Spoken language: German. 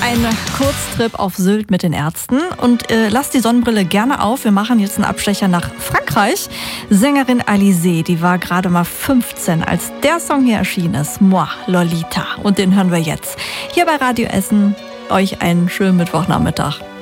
ein Kurztrip auf Sylt mit den Ärzten und lasst die Sonnenbrille gerne auf. Wir machen jetzt einen Abstecher nach Frankreich. Sängerin Alizée, die war gerade mal 15, als der Song hier erschienen ist. Moi, Lolita. Und den hören wir jetzt. Hier bei Radio Essen. Euch einen schönen Mittwochnachmittag.